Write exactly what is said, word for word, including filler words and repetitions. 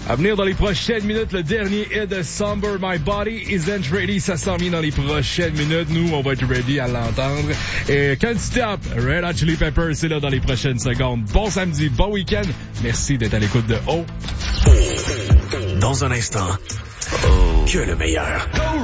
À venir dans les prochaines minutes, le dernier hit de Somber My Body Isn't Ready. Ça s'en vient dans les prochaines minutes. Nous, on va être ready à l'entendre. Et Can't Stop, Red Hot Chili Peppers, c'est là dans les prochaines secondes. Bon samedi, bon week-end. Merci d'être à l'écoute de O. Dans un instant, oh. que le meilleur.